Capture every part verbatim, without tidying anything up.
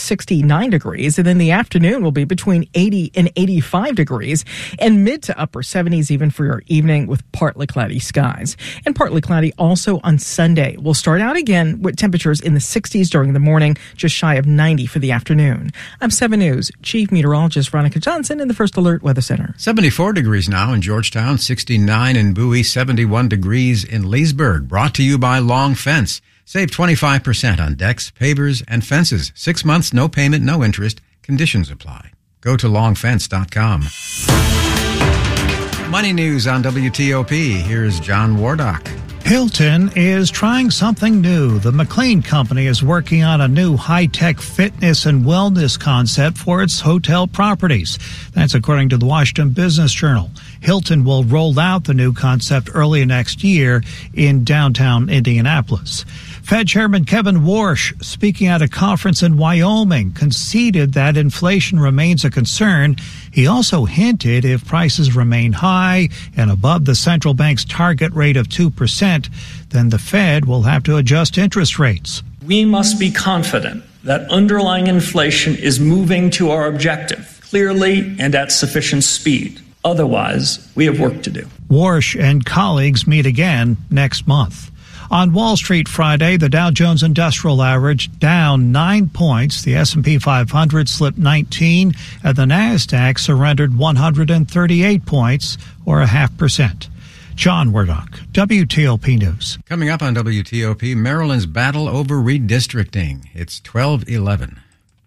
sixty-nine degrees. And then the afternoon will be between eighty and eighty-five degrees and mid to upper seventies even for your evening with partly cloudy skies. And partly cloudy also on Sunday. We'll start out again with temperatures in the sixties during the morning, just shy of ninety for the afternoon. I'm seven News Chief Meteorologist Veronica Johnson in the First Alert Weather Center. seventy-four degrees now in Georgetown, sixty-nine in Bowie, seventy-one degrees in Leesburg. Brought to you by Long Fence. Save twenty-five percent on decks, pavers, and fences. Six months, no payment, no interest. Conditions apply. Go to long fence dot com. Money news on W T O P. Here's John Wardock. Hilton is trying something new. The McLean Company is working on a new high-tech fitness and wellness concept for its hotel properties. That's according to the Washington Business Journal. Hilton will roll out the new concept early next year in downtown Indianapolis. Fed Chairman Kevin Warsh, speaking at a conference in Wyoming, conceded that inflation remains a concern. He also hinted if prices remain high and above the central bank's target rate of two percent, then the Fed will have to adjust interest rates. We must be confident that underlying inflation is moving to our objective clearly and at sufficient speed. Otherwise, we have work to do. Warsh and colleagues meet again next month. On Wall Street Friday, the Dow Jones Industrial Average down nine points. The S and P five hundred slipped nineteen, and the Nasdaq surrendered one hundred thirty-eight points, or a half percent. John Wardock, W T O P News. Coming up on W T O P, Maryland's battle over redistricting. It's twelve eleven.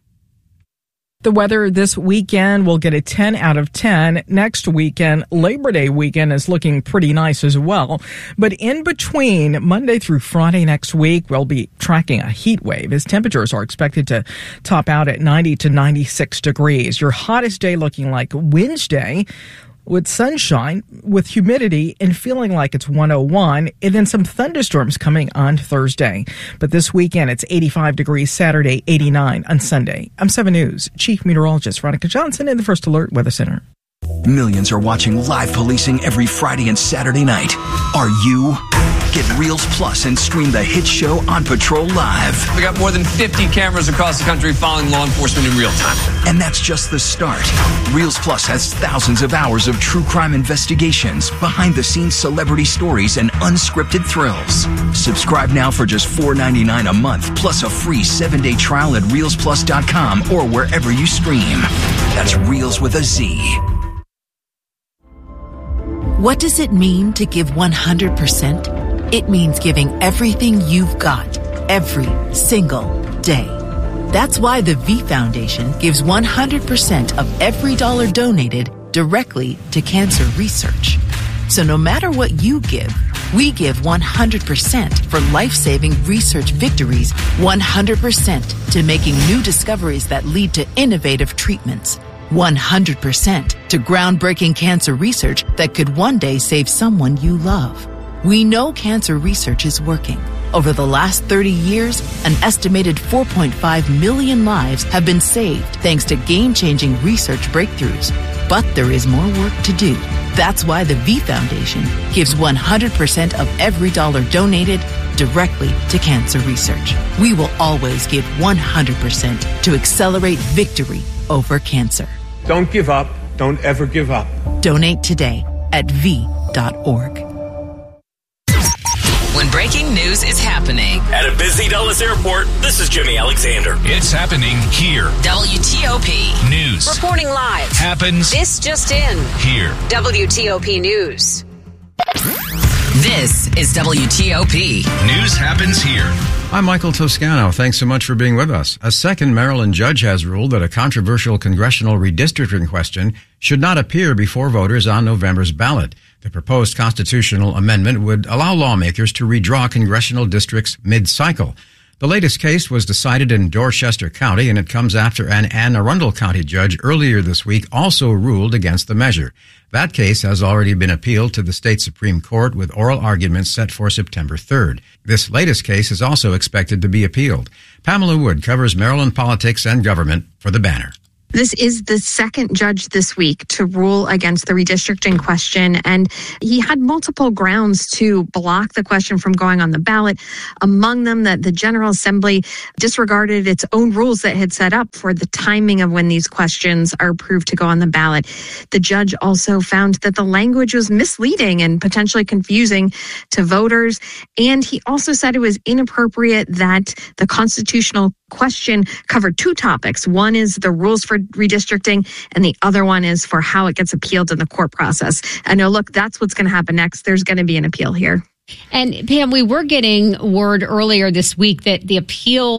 The weather this weekend will get a ten out of ten. Next weekend, Labor Day weekend, is looking pretty nice as well. But in between Monday through Friday next week, we'll be tracking a heat wave as temperatures are expected to top out at ninety to ninety-six degrees. Your hottest day looking like Wednesday, with sunshine, with humidity, and feeling like it's one oh one, and then some thunderstorms coming on Thursday. But this weekend, it's eighty-five degrees Saturday, eighty-nine on Sunday. I'm seven News Chief Meteorologist Veronica Johnson in the First Alert Weather Center. Millions are watching live policing every Friday and Saturday night. Are you? Get Reels Plus and stream the hit show On Patrol Live. We got more than fifty cameras across the country following law enforcement in real time. And that's just the start. Reels Plus has thousands of hours of true crime investigations, behind-the-scenes celebrity stories, and unscripted thrills. Subscribe now for just four dollars and ninety-nine cents a month, plus a free seven-day trial at reels plus dot com or wherever you stream. That's Reels with a Z. What does it mean to give one hundred percent? It means giving everything you've got, every single day. That's why the V Foundation gives one hundred percent of every dollar donated directly to cancer research. So no matter what you give, we give one hundred percent for life-saving research victories, one hundred percent to making new discoveries that lead to innovative treatments, one hundred percent to groundbreaking cancer research that could one day save someone you love. We know cancer research is working. Over the last thirty years, an estimated four point five million lives have been saved thanks to game-changing research breakthroughs. But there is more work to do. That's why the V Foundation gives one hundred percent of every dollar donated directly to cancer research. We will always give one hundred percent to accelerate victory over cancer. Don't give up. Don't ever give up. Donate today at v dot org. When breaking news is happening at a busy Dulles airport, this is Jimmy Alexander. It's happening here. W T O P News. Reporting live. Happens. This just in. Here. W T O P News. This is W T O P. News happens here. I'm Michael Toscano. Thanks so much for being with us. A second Maryland judge has ruled that a controversial congressional redistricting question should not appear before voters on November's ballot. The proposed constitutional amendment would allow lawmakers to redraw congressional districts mid-cycle. The latest case was decided in Dorchester County, and it comes after an Anne Arundel County judge earlier this week also ruled against the measure. That case has already been appealed to the state Supreme Court with oral arguments set for September third. This latest case is also expected to be appealed. Pamela Wood covers Maryland politics and government for The Banner. This is the second judge this week to rule against the redistricting question, and he had multiple grounds to block the question from going on the ballot. Among them, that the General Assembly disregarded its own rules that had set up for the timing of when these questions are approved to go on the ballot. The judge also found that the language was misleading and potentially confusing to voters, and he also said it was inappropriate that the constitutional question covered two topics. One is the rules for redistricting, and the other one is for how it gets appealed in the court process. And no, look, that's what's going to happen next. There's going to be an appeal here. And Pam, we were getting word earlier this week that the appeal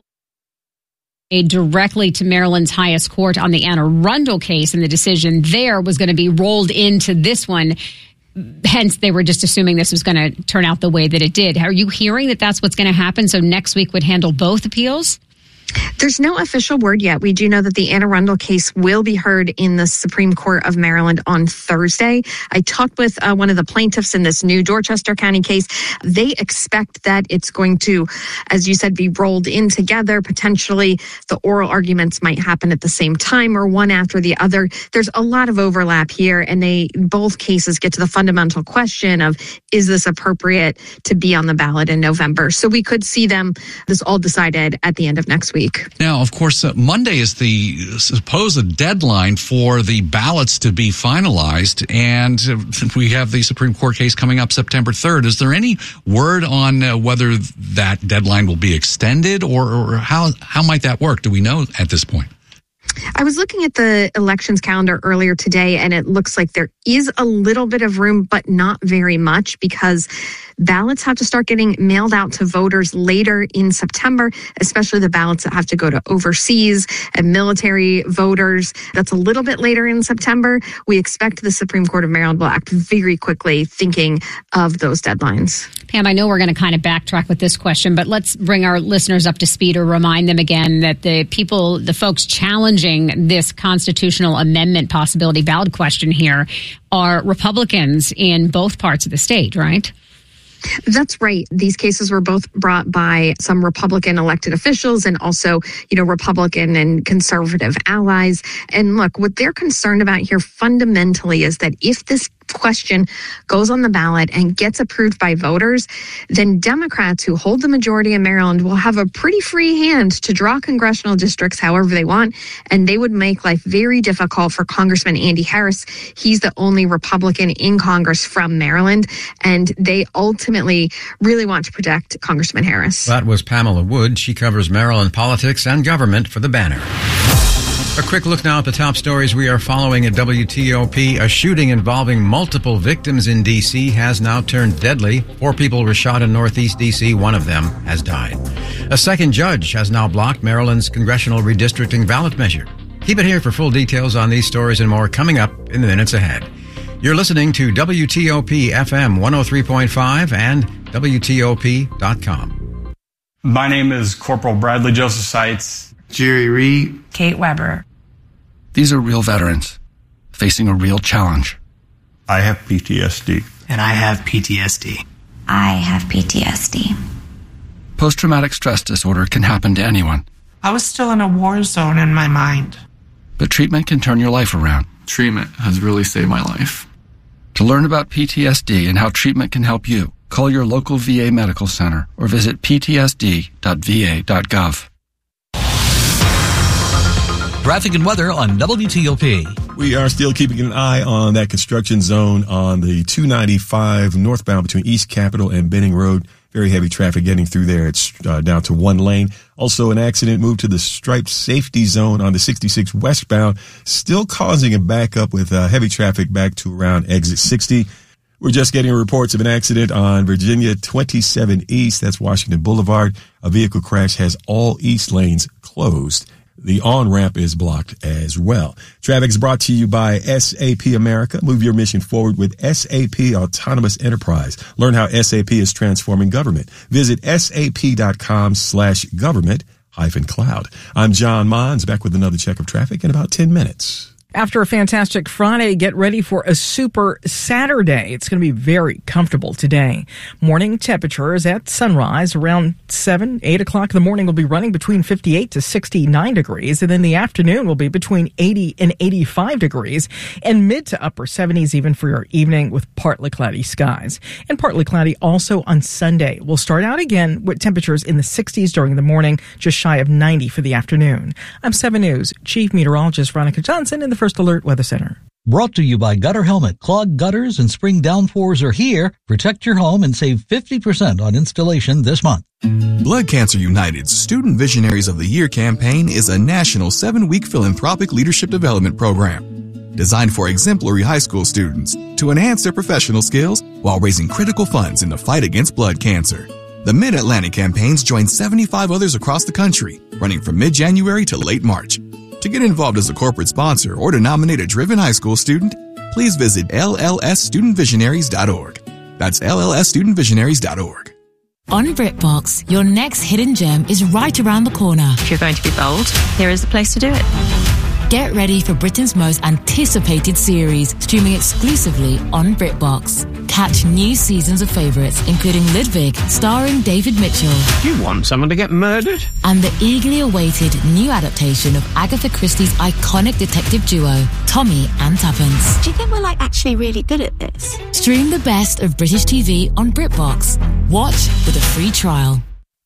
directly to Maryland's highest court on the Anne Arundel case, and the decision there was going to be rolled into this one. Hence, they were just assuming this was going to turn out the way that it did. Are you hearing that that's what's going to happen? So next week would handle both appeals? There's no official word yet. We do know that the Anne Arundel case will be heard in the Supreme Court of Maryland on Thursday. I talked with uh, one of the plaintiffs in this new Dorchester County case. They expect that it's going to, as you said, be rolled in together. Potentially, the oral arguments might happen at the same time or one after the other. There's a lot of overlap here, and they both cases get to the fundamental question of, is this appropriate to be on the ballot in November? So we could see them, this all decided at the end of next week. Now, of course, uh, Monday is the supposed deadline for the ballots to be finalized, and uh, we have the Supreme Court case coming up September third. Is there any word on uh, whether that deadline will be extended, or, or how how might that work? Do we know at this point? I was looking at the elections calendar earlier today, and it looks like there is a little bit of room, but not very much, because ballots have to start getting mailed out to voters later in September, especially the ballots that have to go to overseas and military voters. That's a little bit later in September. We expect the Supreme Court of Maryland will act very quickly, thinking of those deadlines. Pam, I know we're going to kind of backtrack with this question, but let's bring our listeners up to speed or remind them again that the people, the folks challenging this constitutional amendment possibility ballot question here are Republicans in both parts of the state, right? That's right. These cases were both brought by some Republican elected officials and also, you know, Republican and conservative allies. And look, what they're concerned about here fundamentally is that if this question goes on the ballot and gets approved by voters, then Democrats who hold the majority in Maryland will have a pretty free hand to draw congressional districts however they want, and they would make life very difficult for Congressman Andy Harris. He's the only Republican in Congress from Maryland, and they ultimately really want to protect Congressman Harris. That was Pamela Wood. She covers Maryland politics and government for The Banner. A quick look now at the top stories we are following at W T O P. A shooting involving multiple victims in D C has now turned deadly. Four people were shot in Northeast D C. One of them has died. A second judge has now blocked Maryland's congressional redistricting ballot measure. Keep it here for full details on these stories and more coming up in the minutes ahead. You're listening to W T O P F M one oh three point five and W T O P dot com. My name is Corporal Bradley Joseph Seitz. Jerry Reed. Kate Weber. These are real veterans facing a real challenge. I have P T S D. And I have P T S D. I have P T S D. Post-traumatic stress disorder can happen to anyone. I was still in a war zone in my mind. But treatment can turn your life around. Treatment has really saved my life. To learn about P T S D and how treatment can help you, call your local V A medical center or visit p t s d dot v a dot gov. Traffic and weather on W T O P. We are still keeping an eye on that construction zone on the two ninety-five northbound between East Capitol and Benning Road. Very heavy traffic getting through there. It's uh, down to one lane. Also, an accident moved to the striped safety zone on the sixty-six westbound, still causing a backup with uh, heavy traffic back to around exit sixty. We're just getting reports of an accident on Virginia twenty-seven East. That's Washington Boulevard. A vehicle crash has all east lanes closed. The on-ramp is blocked as well. Traffic is brought to you by S A P America. Move your mission forward with S A P Autonomous Enterprise. Learn how S A P is transforming government. Visit sap.com slash government hyphen cloud. I'm John Mons, back with another check of traffic in about ten minutes. After a fantastic Friday, get ready for a super Saturday. It's going to be very comfortable today. Morning temperatures at sunrise around seven, eight o'clock in the morning will be running between fifty-eight to sixty-nine degrees. And then the afternoon will be between eighty and eighty-five degrees and mid to upper seventies even for your evening with partly cloudy skies. And partly cloudy also on Sunday. We'll start out again with temperatures in the sixties during the morning, just shy of ninety for the afternoon. I'm seven News Chief Meteorologist Veronica Johnson in the First Alert Weather Center. Brought to you by Gutter Helmet. Clogged gutters and spring downpours are here. Protect your home and save fifty percent on installation this month. Blood Cancer United's Student Visionaries of the Year campaign is a national seven-week philanthropic leadership development program designed for exemplary high school students to enhance their professional skills while raising critical funds in the fight against blood cancer. The Mid-Atlantic campaigns join seventy-five others across the country, running from mid-January to late March. To get involved as a corporate sponsor or to nominate a driven high school student, please visit L L S student visionaries dot org. That's L L S student visionaries dot org. On BritBox, your next hidden gem is right around the corner. If you're going to be bold, here is the place to do it. Get ready for Britain's most anticipated series, streaming exclusively on BritBox. Catch new seasons of favourites, including Ludwig, starring David Mitchell. You want someone to get murdered? And the eagerly awaited new adaptation of Agatha Christie's iconic detective duo, Tommy and Tuppence. Do you think we're like actually really good at this? Stream the best of British T V on BritBox. Watch with a free trial.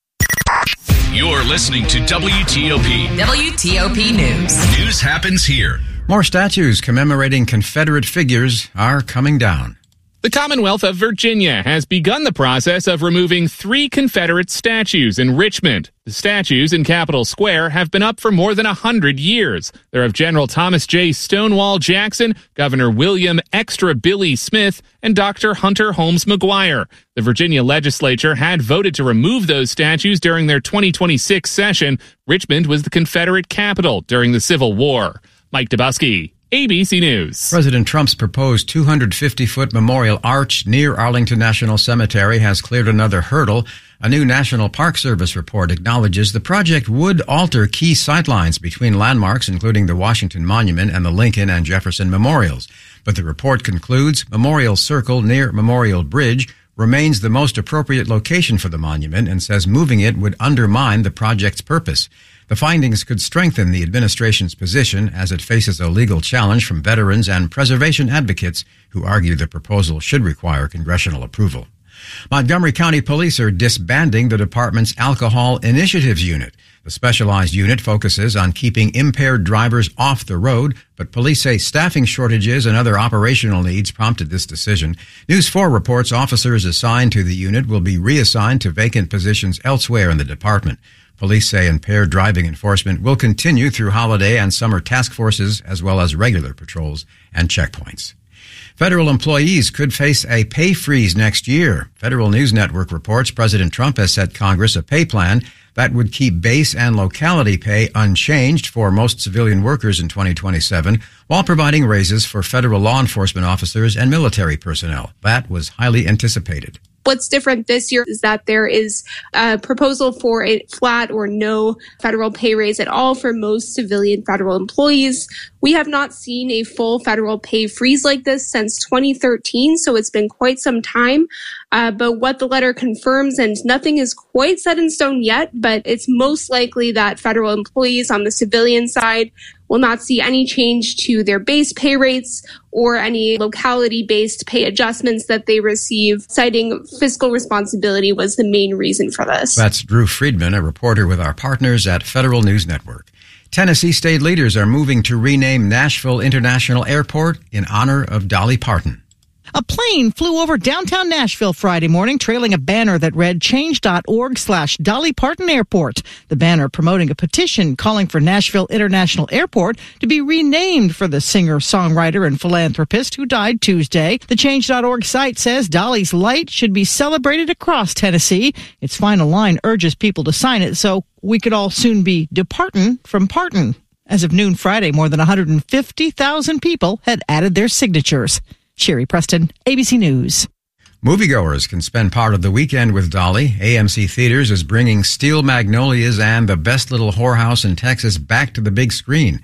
You're listening to W T O P. W T O P News. News happens here. More statues commemorating Confederate figures are coming down. The Commonwealth of Virginia has begun the process of removing three Confederate statues in Richmond. The statues in Capitol Square have been up for more than a hundred years. They're of General Thomas J. Stonewall Jackson, Governor William Extra Billy Smith, and Doctor Hunter Holmes McGuire. The Virginia legislature had voted to remove those statues during their twenty twenty-six session. Richmond was the Confederate capital during the Civil War. Mike Dubusky, A B C News. President Trump's proposed two hundred fifty foot memorial arch near Arlington National Cemetery has cleared another hurdle. A new National Park Service report acknowledges the project would alter key sightlines between landmarks, including the Washington Monument and the Lincoln and Jefferson memorials. But the report concludes Memorial Circle near Memorial Bridge remains the most appropriate location for the monument and says moving it would undermine the project's purpose. The findings could strengthen the administration's position as it faces a legal challenge from veterans and preservation advocates who argue the proposal should require congressional approval. Montgomery County Police are disbanding the department's Alcohol Initiatives Unit. The specialized unit focuses on keeping impaired drivers off the road, but police say staffing shortages and other operational needs prompted this decision. News four reports officers assigned to the unit will be reassigned to vacant positions elsewhere in the department. Police say impaired driving enforcement will continue through holiday and summer task forces as well as regular patrols and checkpoints. Federal employees could face a pay freeze next year. Federal News Network reports President Trump has set Congress a pay plan that would keep base and locality pay unchanged for most civilian workers in twenty twenty-seven, while providing raises for federal law enforcement officers and military personnel. That was highly anticipated. What's different this year is that there is a proposal for a flat or no federal pay raise at all for most civilian federal employees. We have not seen a full federal pay freeze like this since twenty thirteen, so it's been quite some time. Uh, but what the letter confirms, and nothing is quite set in stone yet, but it's most likely that federal employees on the civilian side will not see any change to their base pay rates or any locality-based pay adjustments that they receive, citing fiscal responsibility was the main reason for this. That's Drew Friedman, a reporter with our partners at Federal News Network. Tennessee state leaders are moving to rename Nashville International Airport in honor of Dolly Parton. A plane flew over downtown Nashville Friday morning, trailing a banner that read change.org slash Dolly Parton Airport. The banner promoting a petition calling for Nashville International Airport to be renamed for the singer, songwriter, and philanthropist who died Tuesday. The change dot org site says Dolly's light should be celebrated across Tennessee. Its final line urges people to sign it so we could all soon be departin' from Parton. As of noon Friday, more than one hundred fifty thousand people had added their signatures. Sherry Preston, A B C News. Moviegoers can spend part of the weekend with Dolly. A M C Theaters is bringing Steel Magnolias and The Best Little Whorehouse in Texas back to the big screen.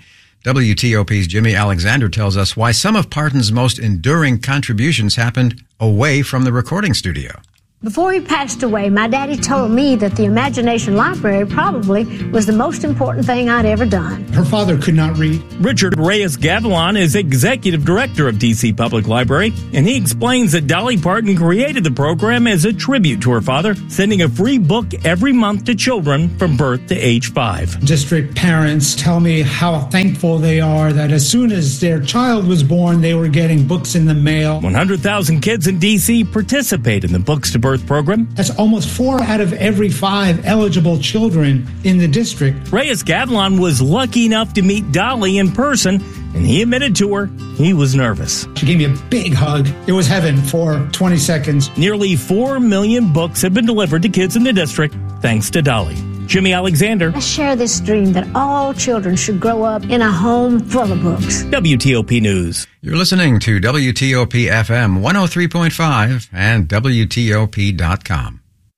W T O P's Jimmy Alexander tells us why some of Parton's most enduring contributions happened away from the recording studio. Before he passed away, my daddy told me that the Imagination Library probably was the most important thing I'd ever done. Her father could not read. Richard Reyes-Gavilan is executive director of D C Public Library, and he explains that Dolly Parton created the program as a tribute to her father, sending a free book every month to children from birth to age five. District parents tell me how thankful they are that as soon as their child was born, they were getting books in the mail. one hundred thousand kids in D C participate in the Books to Birth program. That's almost four out of every five eligible children in the district. Reyes-Gavilan was lucky enough to meet Dolly in person, and he admitted to her he was nervous. She gave me a big hug. It was heaven for twenty seconds. Nearly four million books have been delivered to kids in the district thanks to Dolly. Jimmy Alexander. I share this dream that all children should grow up in a home full of books. W T O P News. You're listening to W T O P F M one oh three point five and W T O P dot com.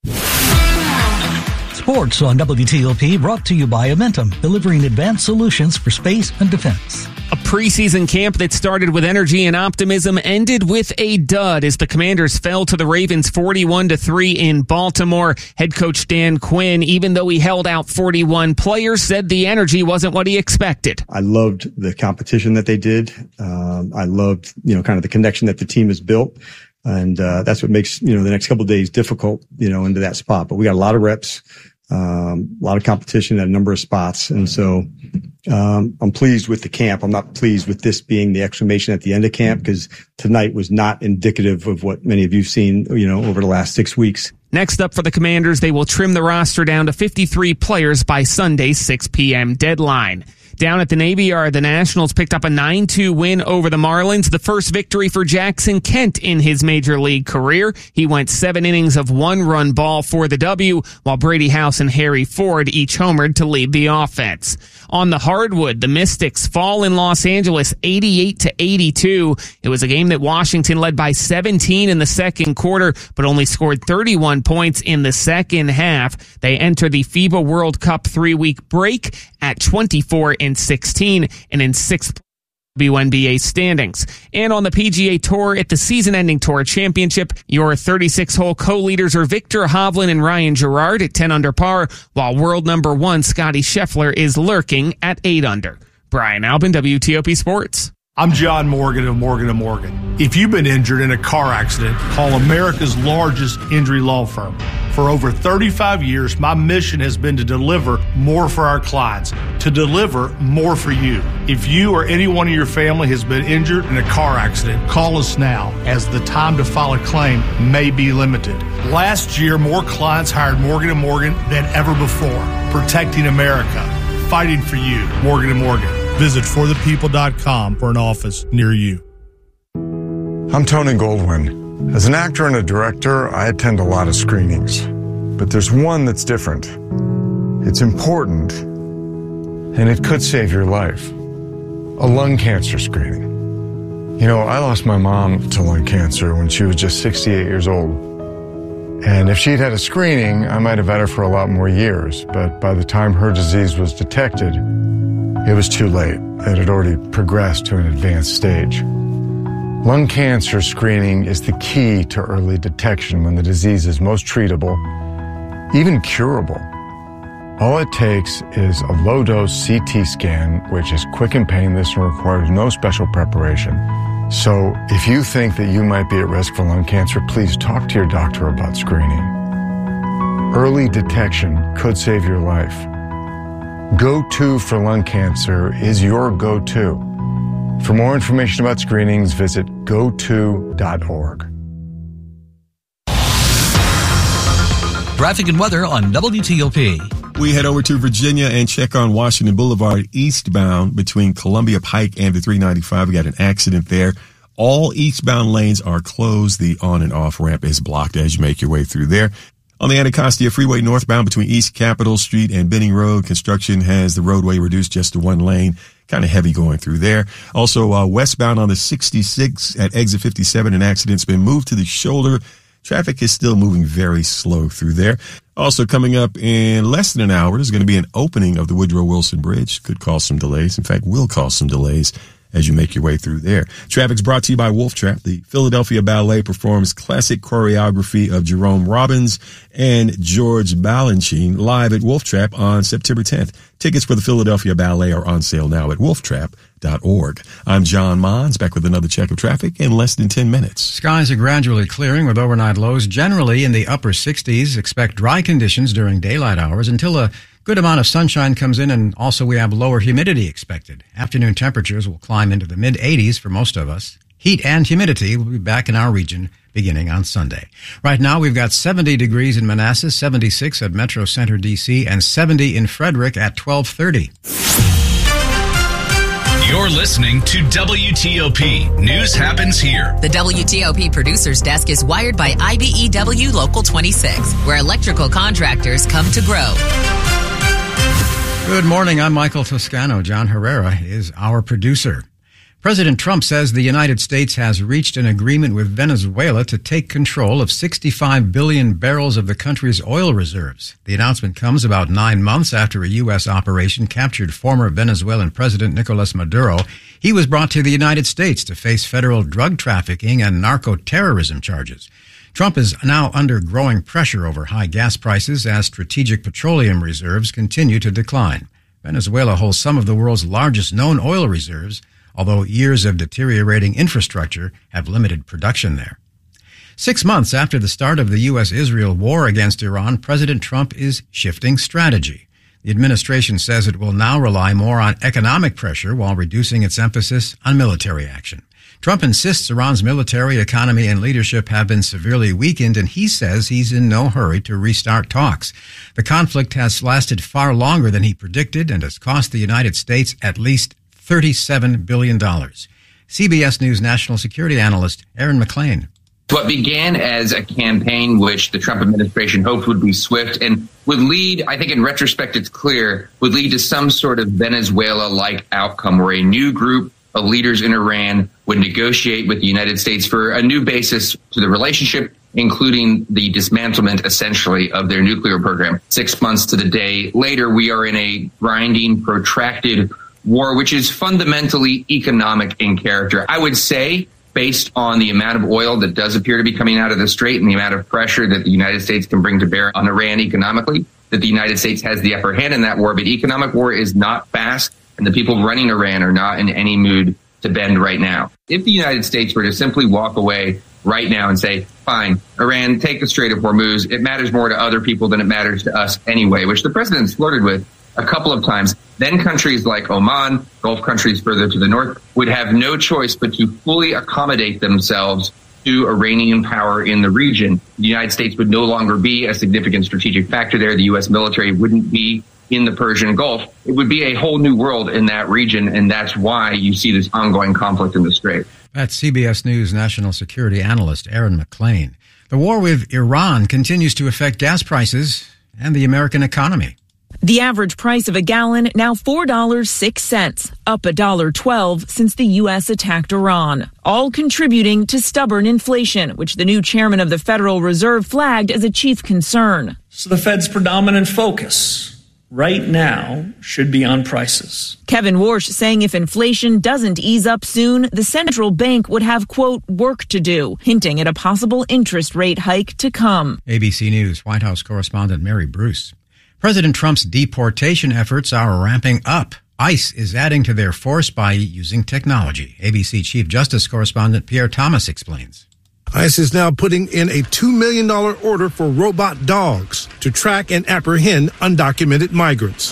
Sports on W T O P brought to you by Amentum, delivering advanced solutions for space and defense. A preseason camp that started with energy and optimism ended with a dud as the Commanders fell to the Ravens forty-one to three in Baltimore. Head coach Dan Quinn, even though he held out forty-one players, said the energy wasn't what he expected. I loved the competition that they did. Um, I loved, you know, kind of the connection that the team has built. And, uh, that's what makes, you know, the next couple of days difficult, you know, into that spot. But we got a lot of reps, um, a lot of competition at a number of spots. And so, um, I'm pleased with the camp. I'm not pleased with this being the exclamation at the end of camp because tonight was not indicative of what many of you've seen, you know, over the last six weeks. Next up for the Commanders, they will trim the roster down to fifty-three players by Sunday's six p.m. deadline. Down at the Navy Yard, the Nationals picked up a nine two win over the Marlins, the first victory for Jackson Kent in his major league career. He went seven innings of one-run ball for the W, while Brady House and Harry Ford each homered to lead the offense. On the hardwood, the Mystics fall in Los Angeles eighty-eight to eighty-two. It was a game that Washington led by seventeen in the second quarter, but only scored thirty-one points in the second half. They enter the FIBA World Cup three-week break at twenty-four and sixteen and in sixth W N B A standings. And on the P G A Tour at the season-ending Tour Championship, your thirty-six hole co-leaders are Victor Hovland and Ryan Gerard at ten under par, while world number one Scotty Scheffler is lurking at eight under. Brian Albin, W T O P Sports. I'm John Morgan of Morgan and Morgan. If you've been injured in a car accident, call America's largest injury law firm. For over thirty-five years, my mission has been to deliver more for our clients, to deliver more for you. If you or anyone in your family has been injured in a car accident, call us now, as the time to file a claim may be limited. Last year, more clients hired Morgan and Morgan than ever before, protecting America, fighting for you. Morgan and Morgan. Visit for the people dot com for an office near you. I'm Tony Goldwyn. As an actor and a director, I attend a lot of screenings. But there's one that's different. It's important, and it could save your life. A lung cancer screening. You know, I lost my mom to lung cancer when she was just sixty-eight years old. And if she'd had a screening, I might have had her for a lot more years. But by the time her disease was detected, it was too late. It had already progressed to an advanced stage. Lung cancer screening is the key to early detection when the disease is most treatable, even curable. All it takes is a low-dose C T scan, which is quick and painless and requires no special preparation. So if you think that you might be at risk for lung cancer, please talk to your doctor about screening. Early detection could save your life. Go-To for lung cancer is your go-to. For more information about screenings, visit go to dot org. Traffic and weather on W T O P. We head over to Virginia and check on Washington Boulevard eastbound between Columbia Pike and the three ninety-five. We got an accident there. All eastbound lanes are closed. The on and off ramp is blocked as you make your way through there. On the Anacostia Freeway northbound between East Capitol Street and Benning Road, construction has the roadway reduced just to one lane. Kind of heavy going through there. Also, uh, westbound on the sixty-six at exit fifty-seven, an accident's been moved to the shoulder. traffic is still moving very slow through there. Also coming up in less than an hour is going to be an opening of the Woodrow Wilson Bridge. Could cause some delays. In fact, will cause some delays as you make your way through there. Traffic's brought to you by Wolf Trap. The Philadelphia Ballet performs classic choreography of Jerome Robbins and George Balanchine live at Wolf Trap on September tenth. Tickets for the Philadelphia Ballet are on sale now at wolf trap dot org. I'm John Mons, back with another check of traffic in less than ten minutes. Skies are gradually clearing with overnight lows generally in the upper sixties. Expect dry conditions during daylight hours until a good amount of sunshine comes in, and also we have lower humidity expected. Afternoon temperatures will climb into the mid eighties for most of us. Heat and humidity will be back in our region beginning on Sunday. Right now, we've got seventy degrees in Manassas, seventy-six at Metro Center, D C, and seventy in Frederick at twelve thirty. You're listening to W T O P. News happens here. The W T O P producer's desk is wired by I B E W Local twenty-six, where electrical contractors come to grow. Good morning. I'm Michael Toscano. John Herrera is our producer. President Trump says the United States has reached an agreement with Venezuela to take control of sixty-five billion barrels of the country's oil reserves. The announcement comes about nine months after a U S operation captured former Venezuelan President Nicolas Maduro. He was brought to the United States to face federal drug trafficking and narco-terrorism charges. Trump is now under growing pressure over high gas prices as strategic petroleum reserves continue to decline. Venezuela holds some of the world's largest known oil reserves, although years of deteriorating infrastructure have limited production there. Six months after the start of the U S Israel war against Iran, President Trump is shifting strategy. The administration says it will now rely more on economic pressure while reducing its emphasis on military action. Trump insists Iran's military, economy, and leadership have been severely weakened, and he says he's in no hurry to restart talks. The conflict has lasted far longer than he predicted and has cost the United States at least thirty-seven billion dollars. C B S News national security analyst Aaron McClain. What began as a campaign which the Trump administration hoped would be swift and would lead, I think in retrospect it's clear, would lead to some sort of Venezuela-like outcome where a new group of leaders in Iran would negotiate with the United States for a new basis to the relationship, including the dismantlement, essentially, of their nuclear program. Six months to the day later, we are in a grinding, protracted war, which is fundamentally economic in character. I would say, based on the amount of oil that does appear to be coming out of the Strait and the amount of pressure that the United States can bring to bear on Iran economically, that the United States has the upper hand in that war. But economic war is not fast, and the people running Iran are not in any mood to bend right now. If the United States were to simply walk away right now and say, fine, Iran, take the Strait of Hormuz, it matters more to other people than it matters to us anyway, which the president's flirted with a couple of times, then countries like Oman, Gulf countries further to the north, would have no choice but to fully accommodate themselves to Iranian power in the region. The United States would no longer be a significant strategic factor there. The U S military wouldn't be in the Persian Gulf. It would be a whole new world in that region, and that's why you see this ongoing conflict in the Strait. That's C B S News national security analyst Aaron McClain. The war with Iran continues to affect gas prices and the American economy. The average price of a gallon now four dollars and six cents, up one dollar and twelve cents since the U S attacked Iran, all contributing to stubborn inflation, which the new chairman of the Federal Reserve flagged as a chief concern. So the Fed's predominant focus right now should be on prices. Kevin Warsh saying if inflation doesn't ease up soon, the central bank would have, quote, work to do, hinting at a possible interest rate hike to come. A B C News White House correspondent Mary Bruce. President Trump's deportation efforts are ramping up. ICE is adding to their force by using technology. A B C Chief Justice correspondent Pierre Thomas explains. ICE is now putting in a two million dollars order for robot dogs to track and apprehend undocumented migrants.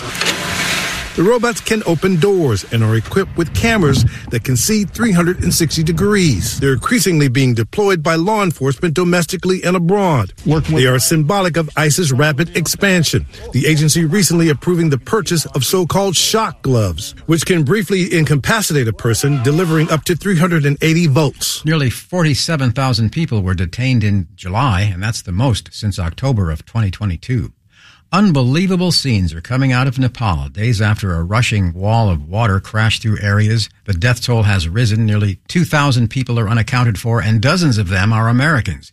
The robots can open doors and are equipped with cameras that can see three hundred sixty degrees. They're increasingly being deployed by law enforcement domestically and abroad. They are symbolic of ICE's rapid expansion. The agency recently approving the purchase of so-called shock gloves, which can briefly incapacitate a person, delivering up to three hundred eighty volts. Nearly forty-seven thousand people were detained in July, and that's the most since October of twenty twenty-two. Unbelievable scenes are coming out of Nepal days after a rushing wall of water crashed through areas. The death toll has risen. Nearly two thousand people are unaccounted for, and dozens of them are Americans.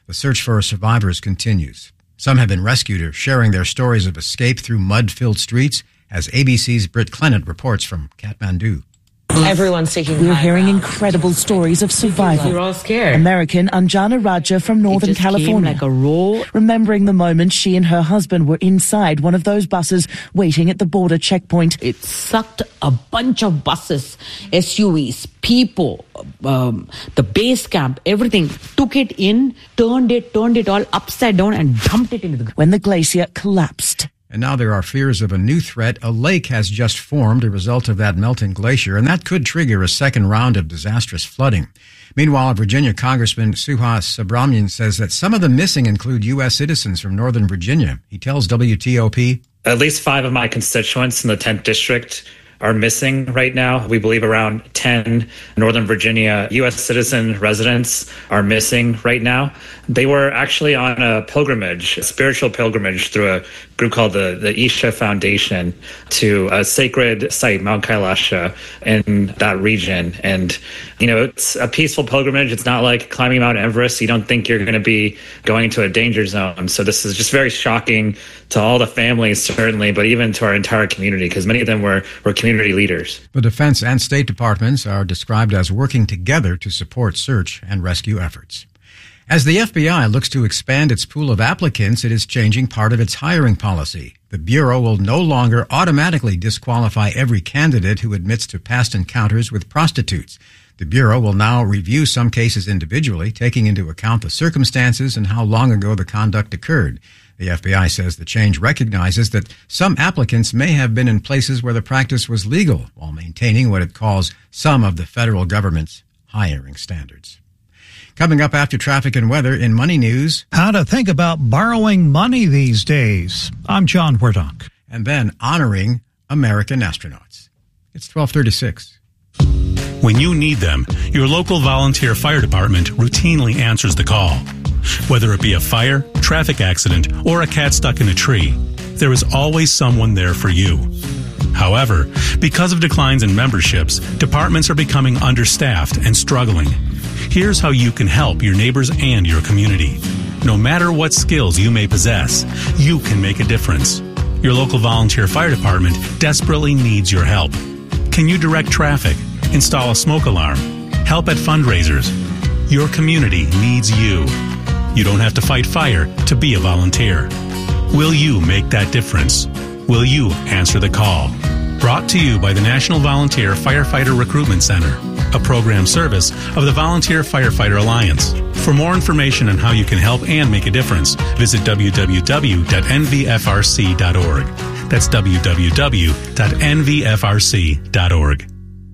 The search for survivors continues. Some have been rescued or sharing their stories of escape through mud-filled streets, as A B C's Britt Clennett reports from Kathmandu. Everyone's taking We're hearing ground. Incredible stories of survival. We're all scared. American Anjana Raja from Northern California. Like a roll. Remembering the moment she and her husband were inside one of those buses waiting at the border checkpoint. It sucked a bunch of buses, S U Vs, people, um, the base camp, everything. Took it in, turned it, turned it all upside down and dumped it into the... When the glacier collapsed. And now there are fears of a new threat. A lake has just formed a result of that melting glacier, and that could trigger a second round of disastrous flooding. Meanwhile, Virginia Congressman Suhas Subramanian says that some of the missing include U S citizens from Northern Virginia. He tells W T O P, at least five of my constituents in the tenth District are missing right now. We believe around ten Northern Virginia U S citizen residents are missing right now. They were actually on a pilgrimage, a spiritual pilgrimage through a group called the, the Isha Foundation to a sacred site, Mount Kailasha, in that region. And, you know, it's a peaceful pilgrimage. It's not like climbing Mount Everest. You don't think you're going to be going to a danger zone. So this is just very shocking to all the families, certainly, but even to our entire community, because many of them were, were community leaders. The Defense and State Departments are described as working together to support search and rescue efforts. As the F B I looks to expand its pool of applicants, it is changing part of its hiring policy. The Bureau will no longer automatically disqualify every candidate who admits to past encounters with prostitutes. The Bureau will now review some cases individually, taking into account the circumstances and how long ago the conduct occurred. The F B I says the change recognizes that some applicants may have been in places where the practice was legal, while maintaining what it calls some of the federal government's hiring standards. Coming up after traffic and weather in Money News. How to think about borrowing money these days. I'm John Werdonk. And then honoring American astronauts. It's twelve thirty-six. When you need them, your local volunteer fire department routinely answers the call. Whether it be a fire, traffic accident, or a cat stuck in a tree, there is always someone there for you. However, because of declines in memberships, departments are becoming understaffed and struggling. Here's how you can help your neighbors and your community. No matter what skills you may possess, you can make a difference. Your local volunteer fire department desperately needs your help. Can you direct traffic, install a smoke alarm, help at fundraisers? Your community needs you. You don't have to fight fire to be a volunteer. Will you make that difference? Will you answer the call? Brought to you by the National Volunteer Firefighter Recruitment Center, a program service of the Volunteer Firefighter Alliance. For more information on how you can help and make a difference, visit w w w dot n v f r c dot org. That's w w w dot n v f r c dot org.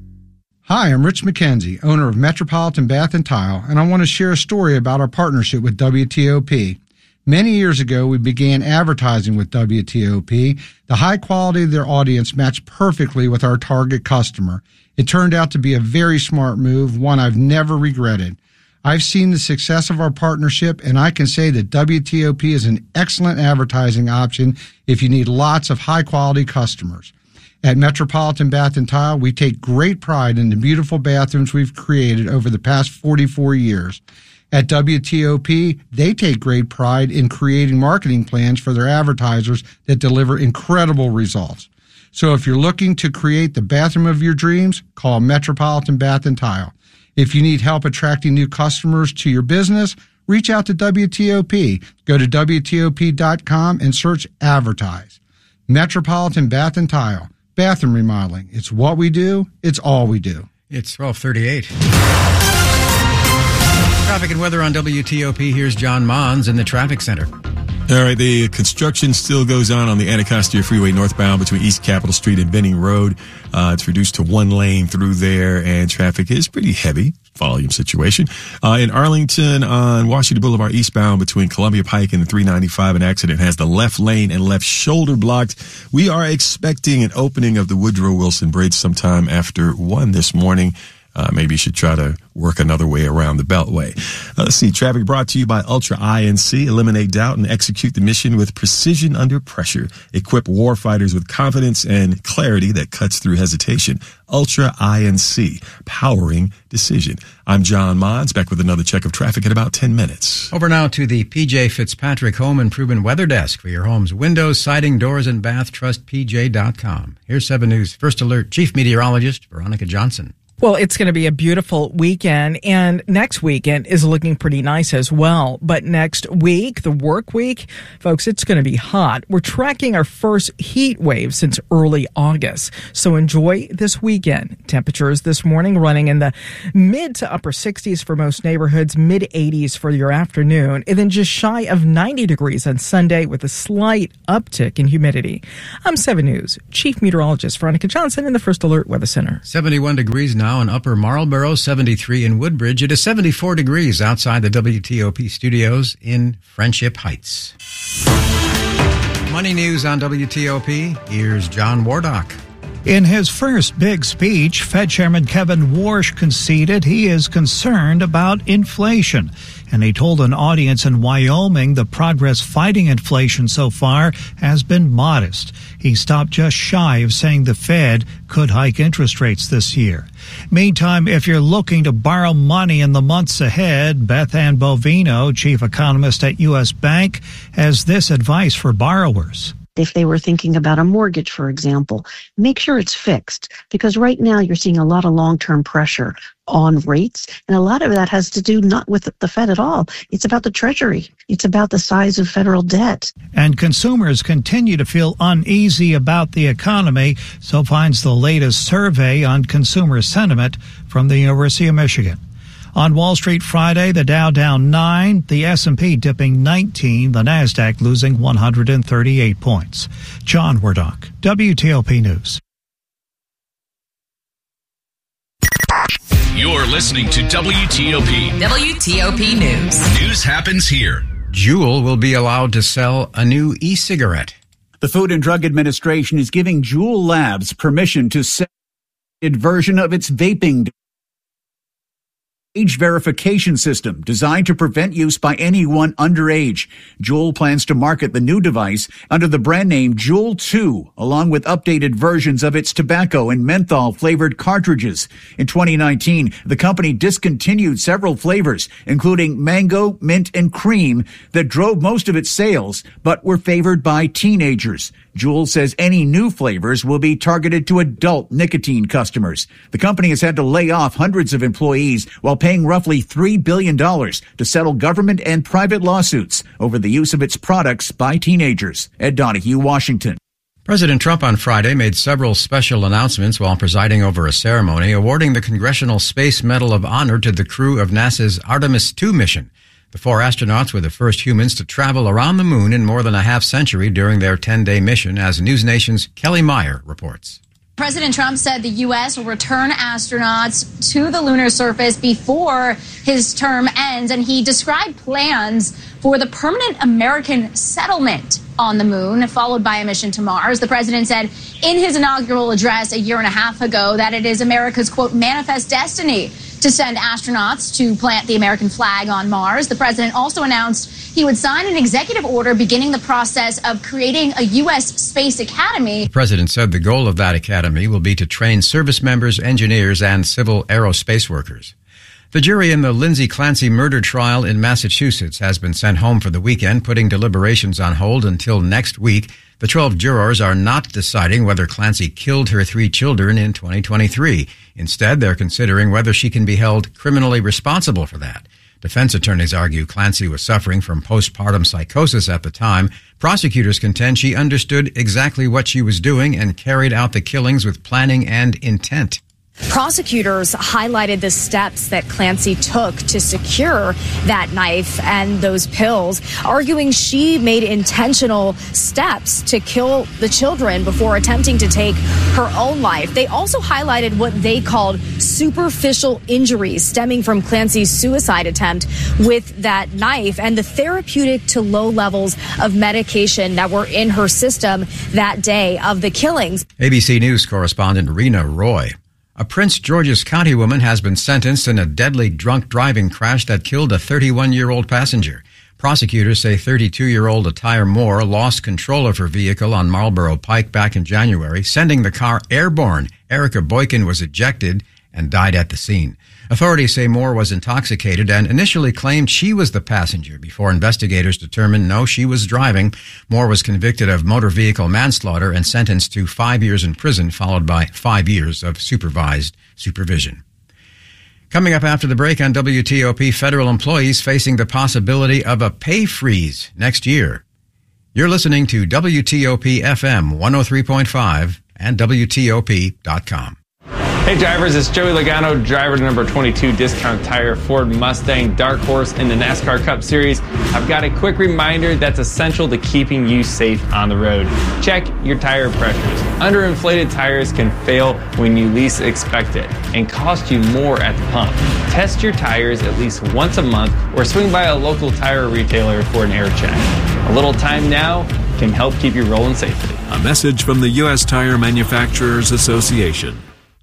Hi, I'm Rich McKenzie, owner of Metropolitan Bath and Tile, and I want to share a story about our partnership with W T O P. Many years ago, we began advertising with W T O P. The high quality of their audience matched perfectly with our target customer. It turned out to be a very smart move, one I've never regretted. I've seen the success of our partnership, and I can say that W T O P is an excellent advertising option if you need lots of high-quality customers. At Metropolitan Bath and Tile, we take great pride in the beautiful bathrooms we've created over the past forty-four years. At W T O P, they take great pride in creating marketing plans for their advertisers that deliver incredible results. So if you're looking to create the bathroom of your dreams, call Metropolitan Bath and Tile. If you need help attracting new customers to your business, reach out to W T O P. Go to w t o p dot com and search advertise. Metropolitan Bath and Tile. Bathroom remodeling. It's what we do. It's all we do. It's twelve thirty-eight. Traffic and weather on W T O P. Here's John Mons in the traffic center. All right, the construction still goes on on the Anacostia Freeway northbound between East Capitol Street and Benning Road. Uh, it's reduced to one lane through there, and traffic is pretty heavy. Volume situation. Uh, in Arlington on Washington Boulevard eastbound between Columbia Pike and the three ninety-five, an accident has the left lane and left shoulder blocked. We are expecting an opening of the Woodrow Wilson Bridge sometime after one this morning. uh, maybe you should try to work another way around the Beltway. Uh, let's see. Traffic brought to you by Ultra I N C. Eliminate doubt and execute the mission with precision under pressure. Equip warfighters with confidence and clarity that cuts through hesitation. Ultra I N C, powering decision. I'm John Mods, back with another check of traffic in about ten minutes. Over now to the P J Fitzpatrick Home Improvement Weather Desk. For your home's windows, siding, doors, and bath, trust P J dot com. Here's seven News First Alert Chief Meteorologist Veronica Johnson. Well, it's going to be a beautiful weekend, and next weekend is looking pretty nice as well. But next week, the work week, folks, it's going to be hot. We're tracking our first heat wave since early August, so enjoy this weekend. Temperatures this morning running in the mid to upper sixties for most neighborhoods, mid eighties for your afternoon, and then just shy of ninety degrees on Sunday with a slight uptick in humidity. I'm seven News Chief Meteorologist Veronica Johnson in the First Alert Weather Center. seventy-one degrees now in Upper Marlboro, seventy-three in Woodbridge. It is seventy-four degrees outside the W T O P studios in Friendship Heights. Money news on W T O P. Here's John Wardock. In his first big speech, Fed Chairman Kevin Warsh conceded he is concerned about inflation. And he told an audience in Wyoming the progress fighting inflation so far has been modest. He stopped just shy of saying the Fed could hike interest rates this year. Meantime, if you're looking to borrow money in the months ahead, Beth Ann Bovino, chief economist at U S Bank, has this advice for borrowers. If they were thinking about a mortgage, for example, make sure it's fixed, because right now you're seeing a lot of long-term pressure on rates, and a lot of that has to do not with the Fed at all. It's about the Treasury. It's about the size of federal debt. And consumers continue to feel uneasy about the economy, so finds the latest survey on consumer sentiment from the University of Michigan. On Wall Street Friday, the Dow down nine, the S and P dipping nineteen, the Nasdaq losing one hundred thirty-eight points. John Wardock, W T O P News. You're listening to W T O P. W T O P News. News happens here. Juul will be allowed to sell a new e-cigarette. The Food and Drug Administration is giving Juul Labs permission to sell a version of its vaping age verification system designed to prevent use by anyone underage. Juul plans to market the new device under the brand name Juul two, along with updated versions of its tobacco and menthol flavored cartridges. In twenty nineteen, the company discontinued several flavors, including mango, mint, and cream, that drove most of its sales, but were favored by teenagers. Juul says any new flavors will be targeted to adult nicotine customers. The company has had to lay off hundreds of employees while paying roughly three billion dollars to settle government and private lawsuits over the use of its products by teenagers. Ed Donahue, Washington. President Trump on Friday made several special announcements while presiding over a ceremony awarding the Congressional Space Medal of Honor to the crew of NASA's Artemis two mission. The four astronauts were the first humans to travel around the moon in more than a half century during their ten-day mission, as News Nation's Kelly Meyer reports. President Trump said the U S will return astronauts to the lunar surface before his term ends, and he described plans for the permanent American settlement on the moon, followed by a mission to Mars. The president said in his inaugural address a year and a half ago that it is America's, quote, manifest destiny to send astronauts to plant the American flag on Mars. The president also announced he would sign an executive order beginning the process of creating a U S space academy. The president said the goal of that academy will be to train service members, engineers, and civil aerospace workers. The jury in the Lindsay Clancy murder trial in Massachusetts has been sent home for the weekend, putting deliberations on hold until next week. The twelve jurors are not deciding whether Clancy killed her three children in twenty twenty-three. Instead, they're considering whether she can be held criminally responsible for that. Defense attorneys argue Clancy was suffering from postpartum psychosis at the time. Prosecutors contend she understood exactly what she was doing and carried out the killings with planning and intent. Prosecutors highlighted the steps that Clancy took to secure that knife and those pills, arguing she made intentional steps to kill the children before attempting to take her own life. They also highlighted what they called superficial injuries stemming from Clancy's suicide attempt with that knife and the therapeutic to low levels of medication that were in her system that day of the killings. A B C News correspondent Rena Roy. A Prince George's County woman has been sentenced in a deadly drunk driving crash that killed a thirty-one-year-old passenger. Prosecutors say thirty-two-year-old Attire Moore lost control of her vehicle on Marlboro Pike back in January, sending the car airborne. Erica Boykin was ejected and died at the scene. Authorities say Moore was intoxicated and initially claimed she was the passenger before investigators determined no, she was driving. Moore was convicted of motor vehicle manslaughter and sentenced to five years in prison, followed by five years of supervised supervision. Coming up after the break on W T O P, federal employees facing the possibility of a pay freeze next year. You're listening to W T O P F M one oh three point five and W T O P dot com. Hey drivers, it's Joey Logano, driver to number twenty-two Discount Tire Ford Mustang Dark Horse in the NASCAR Cup Series. I've got a quick reminder that's essential to keeping you safe on the road. Check your tire pressures. Underinflated tires can fail when you least expect it and cost you more at the pump. Test your tires at least once a month or swing by a local tire retailer for an air check. A little time now can help keep you rolling safely. A message from the U S Tire Manufacturers Association.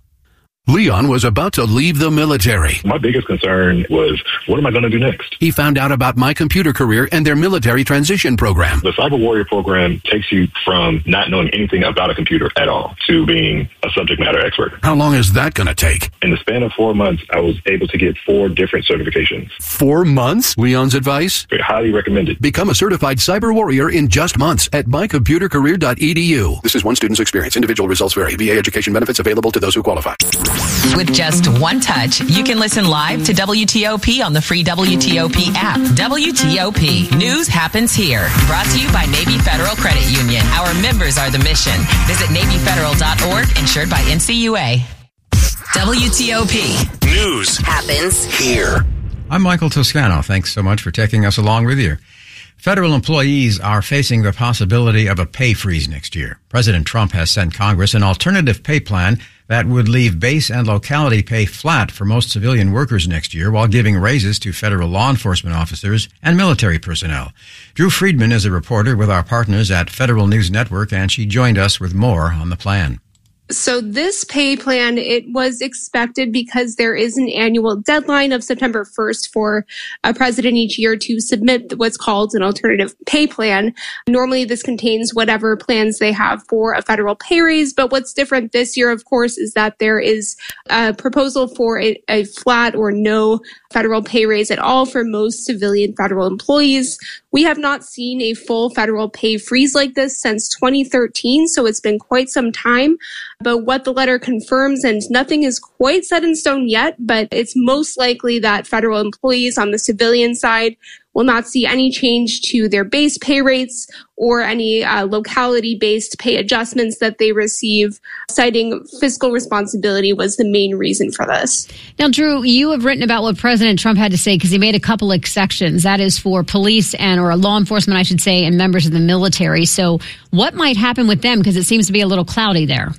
Leon was about to leave the military. My biggest concern was, what am I going to do next? He found out about My Computer Career and their military transition program. The Cyber Warrior program takes you from not knowing anything about a computer at all to being a subject matter expert. How long is that going to take? In the span of four months, I was able to get four different certifications. Four months? Leon's advice? Very highly recommended. Become a certified Cyber Warrior in just months at my computer career dot e d u. This is one student's experience. Individual results vary. V A education benefits available to those who qualify. With just one touch, you can listen live to W T O P on the free W T O P app. W T O P. News happens here. Brought to you by Navy Federal Credit Union. Our members are the mission. Visit navy federal dot org, insured by N C U A. W T O P. News happens here. I'm Michael Toscano. Thanks so much for taking us along with you. Federal employees are facing the possibility of a pay freeze next year. President Trump has sent Congress an alternative pay plan that would leave base and locality pay flat for most civilian workers next year while giving raises to federal law enforcement officers and military personnel. Drew Friedman is a reporter with our partners at Federal News Network, and she joined us with more on the plan. So this pay plan, it was expected because there is an annual deadline of September first for a president each year to submit what's called an alternative pay plan. Normally this contains whatever plans they have for a federal pay raise, but what's different this year, of course, is that there is a proposal for a, a flat or no federal pay raise at all for most civilian federal employees. We have not seen a full federal pay freeze like this since twenty thirteen, so it's been quite some time. But what the letter confirms, and nothing is quite set in stone yet, but it's most likely that federal employees on the civilian side will not see any change to their base pay rates or any uh, locality-based pay adjustments that they receive, citing fiscal responsibility was the main reason for this. Now, Drew, you have written about what President Trump had to say because he made a couple exceptions. That is for police and or law enforcement, I should say, and members of the military. So what might happen with them? Because it seems to be a little cloudy there.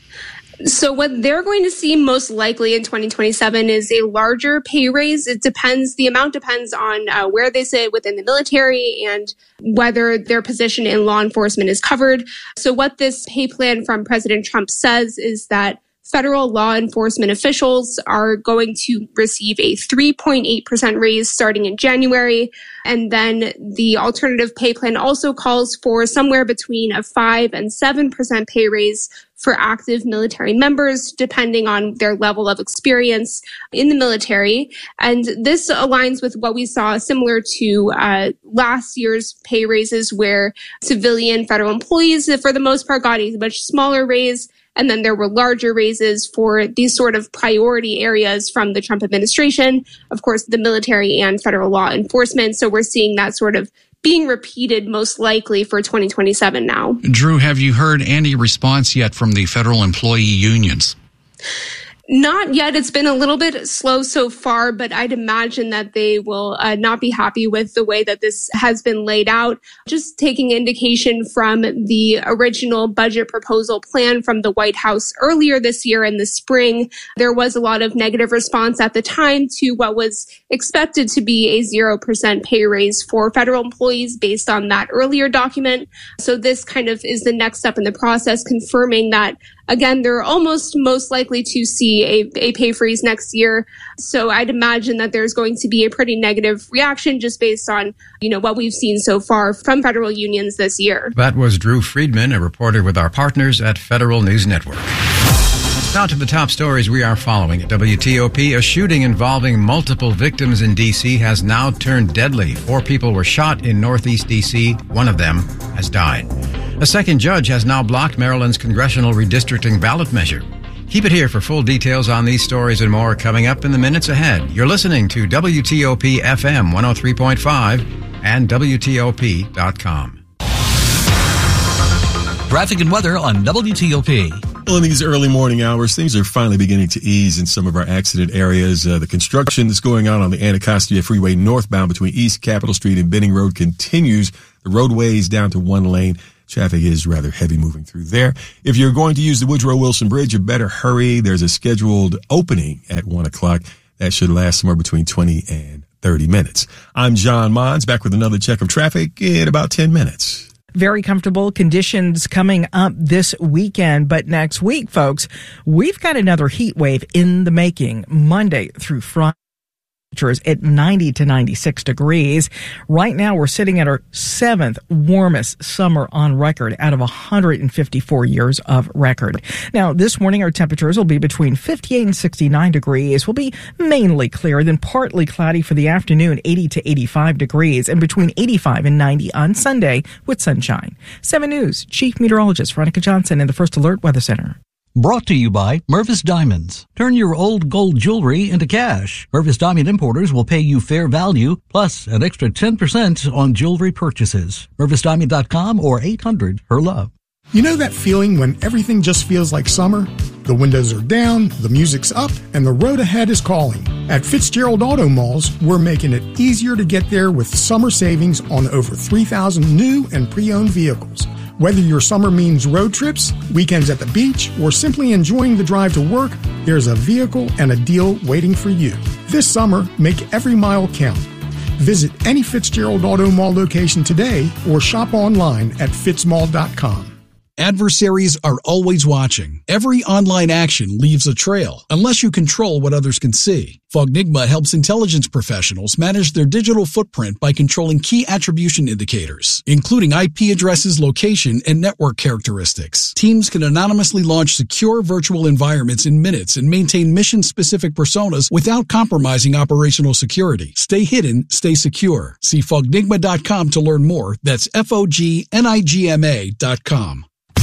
So what they're going to see most likely in twenty twenty-seven is a larger pay raise. It depends, the amount depends on uh, where they sit within the military and whether their position in law enforcement is covered. So what this pay plan from President Trump says is that federal law enforcement officials are going to receive a three point eight percent raise starting in January. And then the alternative pay plan also calls for somewhere between a five and seven percent pay raise for active military members, depending on their level of experience in the military. And this aligns with what we saw similar to uh, last year's pay raises, where civilian federal employees, for the most part, got a much smaller raise. And then there were larger raises for these sort of priority areas from the Trump administration, of course, the military and federal law enforcement. So we're seeing that sort of being repeated most likely for twenty twenty-seven now. Drew, have you heard any response yet from the federal employee unions? Not yet. It's been a little bit slow so far, but I'd imagine that they will uh, not be happy with the way that this has been laid out. Just taking indication from the original budget proposal plan from the White House earlier this year in the spring, there was a lot of negative response at the time to what was expected to be a zero percent pay raise for federal employees based on that earlier document. So this kind of is the next step in the process, confirming that again, they're almost most likely to see a, a pay freeze next year. So I'd imagine that there's going to be a pretty negative reaction just based on, you know, what we've seen so far from federal unions this year. That was Drew Friedman, a reporter with our partners at Federal News Network. Now to the top stories we are following at W T O P. A shooting involving multiple victims in D C has now turned deadly. Four people were shot in Northeast D C. One of them has died. A second judge has now blocked Maryland's congressional redistricting ballot measure. Keep it here for full details on these stories and more coming up in the minutes ahead. You're listening to W T O P F M one oh three point five and W T O P dot com. Traffic and weather on W T O P. Well, in these early morning hours, things are finally beginning to ease in some of our accident areas. Uh, the construction that's going on on the Anacostia Freeway northbound between East Capitol Street and Benning Road continues. The roadway is down to one lane. Traffic is rather heavy moving through there. If you're going to use the Woodrow Wilson Bridge, you better hurry. There's a scheduled opening at one o'clock. That should last somewhere between twenty and thirty minutes. I'm John Mons, back with another check of traffic in about ten minutes. Very comfortable conditions coming up this weekend. But next week, folks, we've got another heat wave in the making Monday through Friday. At ninety to ninety-six degrees. Right now, we're sitting at our seventh warmest summer on record out of one hundred fifty-four years of record. Now, this morning, our temperatures will be between fifty-eight and sixty-nine degrees. Will be mainly clear, then partly cloudy for the afternoon, eighty to eighty-five degrees, and between eighty-five and ninety on Sunday with sunshine. seven News Chief Meteorologist Veronica Johnson in the First Alert Weather Center. Brought to you by Mervis Diamonds. Turn your old gold jewelry into cash. Mervis Diamond Importers will pay you fair value, plus an extra ten percent on jewelry purchases. Mervis Diamond dot com or eight hundred her love. You know that feeling when everything just feels like summer? The windows are down, the music's up, and the road ahead is calling. At Fitzgerald Auto Malls, we're making it easier to get there with summer savings on over three thousand new and pre-owned vehicles. Whether your summer means road trips, weekends at the beach, or simply enjoying the drive to work, there's a vehicle and a deal waiting for you. This summer, make every mile count. Visit any Fitzgerald Auto Mall location today or shop online at fitzmall dot com. Adversaries are always watching. Every online action leaves a trail, unless you control what others can see. Fognigma helps intelligence professionals manage their digital footprint by controlling key attribution indicators, including I P addresses, location, and network characteristics. Teams can anonymously launch secure virtual environments in minutes and maintain mission-specific personas without compromising operational security. Stay hidden, stay secure. See fognigma dot com to learn more. That's F O G N I G M A dot com.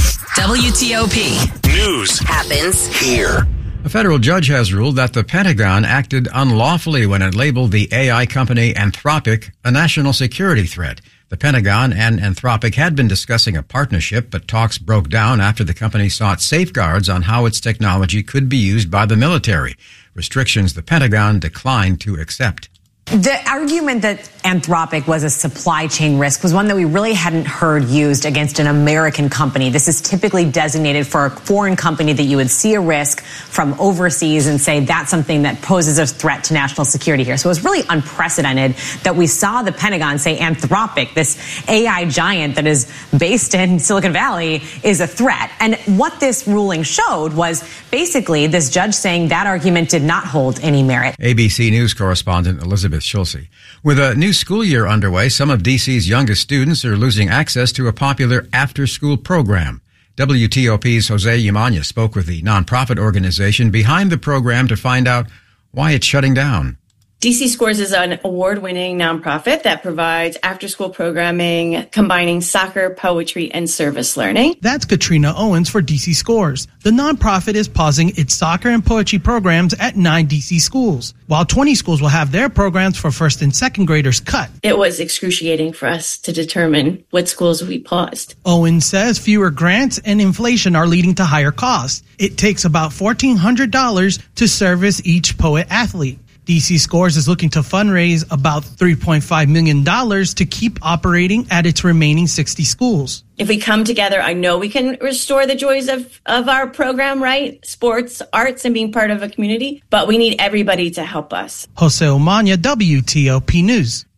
W T O P. News happens here. A federal judge has ruled that the Pentagon acted unlawfully when it labeled the A I company Anthropic a national security threat. The Pentagon and Anthropic had been discussing a partnership, but talks broke down after the company sought safeguards on how its technology could be used by the military, restrictions the Pentagon declined to accept. The argument that Anthropic was a supply chain risk was one that we really hadn't heard used against an American company. This is typically designated for a foreign company that you would see a risk from overseas and say that's something that poses a threat to national security here. So it was really unprecedented that we saw the Pentagon say Anthropic, this A I giant that is based in Silicon Valley, is a threat. And what this ruling showed was basically this judge saying that argument did not hold any merit. A B C News correspondent Elizabeth Schulze. With a new school year underway, some of D C's youngest students are losing access to a popular after-school program. W T O P's Jose Yamanya spoke with the nonprofit organization behind the program to find out why it's shutting down. D C Scores is an award-winning nonprofit that provides after-school programming combining soccer, poetry, and service learning. That's Katrina Owens for D C Scores. The nonprofit is pausing its soccer and poetry programs at nine D C schools, while twenty schools will have their programs for first and second graders cut. It was excruciating for us to determine what schools we paused. Owens says fewer grants and inflation are leading to higher costs. It takes about fourteen hundred dollars to service each poet athlete. D C Scores is looking to fundraise about three point five million dollars to keep operating at its remaining sixty schools. If we come together, I know we can restore the joys of, of our program, right? Sports, arts, and being part of a community, but we need everybody to help us. Jose Omania, W T O P News.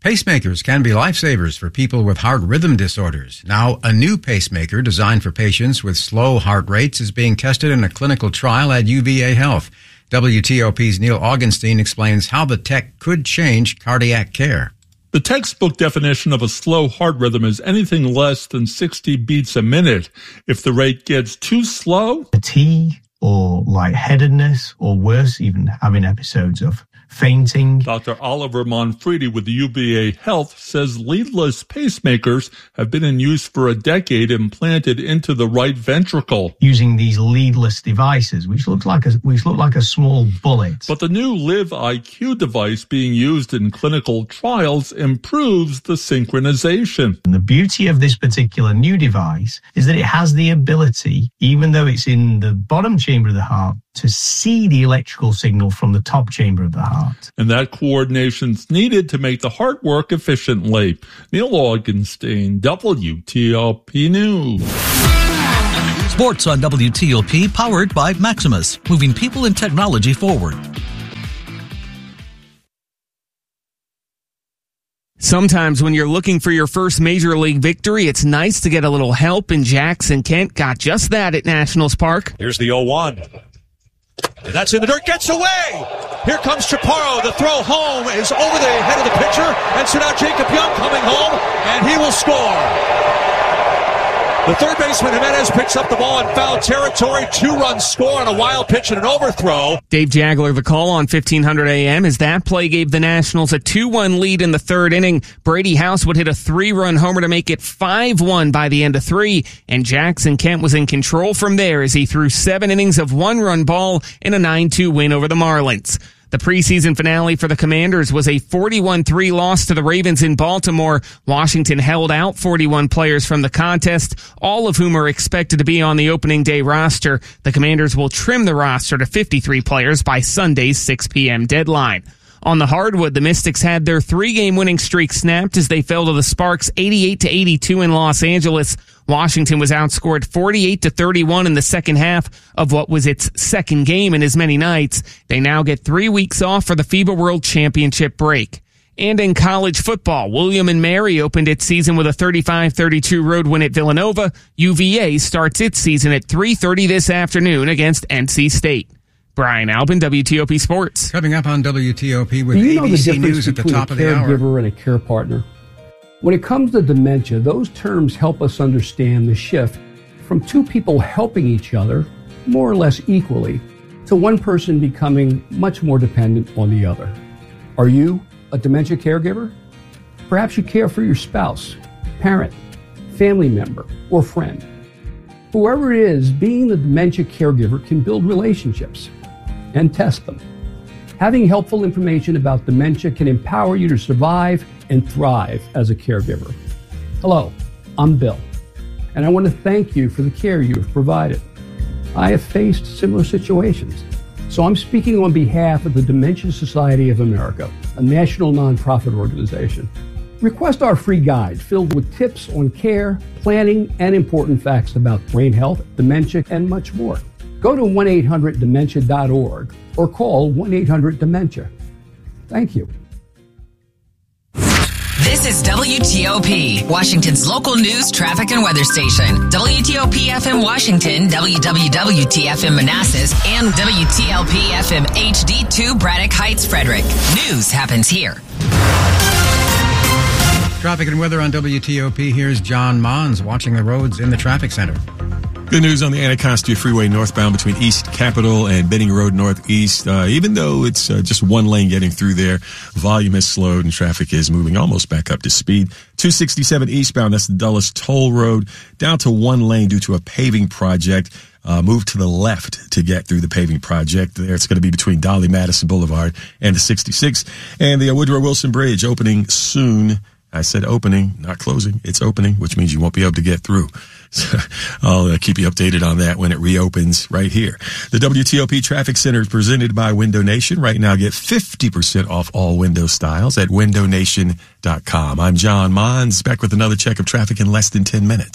Pacemakers can be lifesavers for people with heart rhythm disorders. Now, a new pacemaker designed for patients with slow heart rates is being tested in a clinical trial at U V A Health. W T O P's Neil Augenstein explains how the tech could change cardiac care. The textbook definition of a slow heart rhythm is anything less than sixty beats a minute. If the rate gets too slow, fatigue or lightheadedness, or worse, even having episodes of fainting. Doctor Oliver Monfredi with the U V A Health says leadless pacemakers have been in use for a decade, implanted into the right ventricle. Using these leadless devices, which look like a which look like a small bullet. But the new Live I Q device being used in clinical trials improves the synchronization. And the beauty of this particular new device is that it has the ability, even though it's in the bottom chamber of the heart, to see the electrical signal from the top chamber of the heart. And that coordination's needed to make the heart work efficiently. Neil Augenstein, W T O P News. Sports on W T O P, powered by Maximus, moving people and technology forward. Sometimes when you're looking for your first major league victory, it's nice to get a little help, and Jackson Kent got just that at Nationals Park. Here's the oh one. That's in the dirt, gets away! Here comes Chaparro, the throw home is over the head of the pitcher, and so now Jacob Young coming home, and he will score. The third baseman, Jimenez, picks up the ball in foul territory. Two-run score on a wild pitch and an overthrow. Dave Jagler, the call on fifteen hundred A M, as that play gave the Nationals a two one lead in the third inning. Brady House would hit a three-run homer to make it five one by the end of three, and Jackson Kent was in control from there as he threw seven innings of one-run ball in a nine two win over the Marlins. The preseason finale for the Commanders was a forty-one three loss to the Ravens in Baltimore. Washington held out forty-one players from the contest, all of whom are expected to be on the opening day roster. The Commanders will trim the roster to fifty-three players by Sunday's six p.m. deadline. On the hardwood, the Mystics had their three-game winning streak snapped as they fell to the Sparks eighty-eight to eighty-two in Los Angeles. Washington was outscored forty-eight to thirty-one in the second half of what was its second game in as many nights. They now get three weeks off for the FIBA World Championship break. And in college football, William and Mary opened its season with a thirty-five thirty-two road win at Villanova. U V A starts its season at three thirty this afternoon against N C State. Brian Albin, W T O P Sports. Coming up on W T O P with Do you know A B C the difference News at the between top a of the hour. caregiver and a care partner? When it comes to dementia, those terms help us understand the shift from two people helping each other more or less equally to one person becoming much more dependent on the other. Are you a dementia caregiver? Perhaps you care for your spouse, parent, family member, or friend. Whoever it is, being the dementia caregiver can build relationships and test them. Having helpful information about dementia can empower you to survive and thrive as a caregiver. Hello, I'm Bill, and I want to thank you for the care you have provided. I have faced similar situations, so I'm speaking on behalf of the Dementia Society of America, a national nonprofit organization. Request our free guide filled with tips on care, planning, and important facts about brain health, dementia, and much more. Go to one eight hundred dementia dot org or call one eight hundred dementia. Thank you. This is W T O P, Washington's local news, traffic, and weather station. W T O P F M Washington, W W W T F M Manassas, and W T L P F M H D two Braddock Heights, Frederick. News happens here. Traffic and weather on W T O P. Here's John Mons watching the roads in the traffic center. Good news on the Anacostia Freeway northbound between East Capitol and Benning Road Northeast. Uh, even though it's uh, just one lane getting through there, volume has slowed and traffic is moving almost back up to speed. two sixty-seven eastbound, that's the Dulles Toll Road, down to one lane due to a paving project. Uh, move to the left to get through the paving project. There, it's going to be between Dolly Madison Boulevard and the sixty-six. And the Woodrow Wilson Bridge opening soon. I said opening, not closing. It's opening, which means you won't be able to get through. So I'll uh, keep you updated on that when it reopens right here. The W T O P Traffic Center is presented by Window Nation. Right now, get fifty percent off all window styles at window nation dot com. I'm John Mons, back with another check of traffic in less than ten minutes.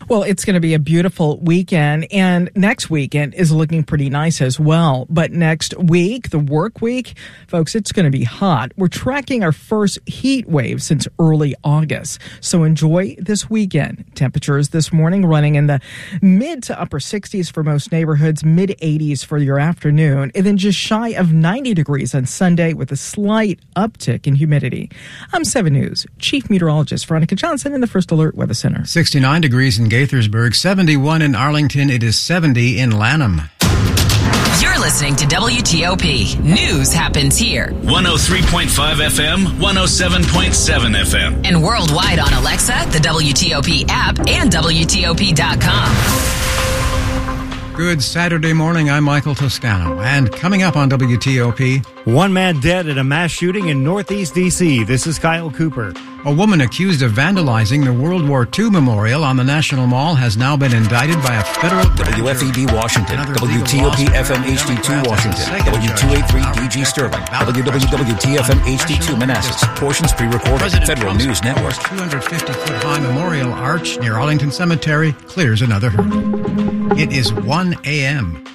Well, it's going to be a beautiful weekend, and next weekend is looking pretty nice as well. But next week, the work week, folks, it's going to be hot. We're tracking our first heat wave since early August. So enjoy this weekend. Temperatures this morning running in the mid to upper sixties for most neighborhoods, mid eighties for your afternoon, and then just shy of ninety degrees on Sunday with a slight uptick in humidity. I'm seven News Chief Meteorologist Veronica Johnson in the First Alert Weather Center. sixty-nine degrees in Gaithersburg, seventy-one in Arlington. It is seventy in Lanham. You're listening to W T O P. News happens here. one oh three point five F M, one oh seven point seven F M. And worldwide on Alexa, the W T O P app, and W T O P dot com. Good Saturday morning. I'm Michael Toscano. And coming up on W T O P... One man dead at a mass shooting in Northeast D C. This is Kyle Cooper. A woman accused of vandalizing the World War Two memorial on the National Mall has now been indicted by a federal... W F E B Washington, W T O P F M H D two Washington, W two eighty-three D G Sterling, W W W T F M H D two Manassas. Portions pre-recorded. President Federal Trump's News Network. two hundred fifty foot high memorial arch near Arlington Cemetery clears another hurdle. It is one a.m.